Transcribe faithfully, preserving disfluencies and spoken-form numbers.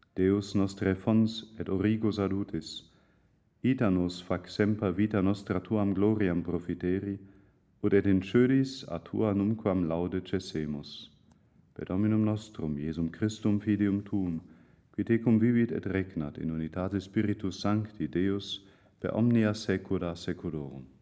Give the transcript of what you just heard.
Deus nostre fons et origo salutis, ita nos fac semper vita nostra tuam gloriam profiteri, ut et in cödis a tua numquam laude cessemus. Per Dominum nostrum, Iesum Christum Filium Tuum, qui tecum vivit et regnat in unitate Spiritus Sancti Deus, per omnia saecula saeculorum.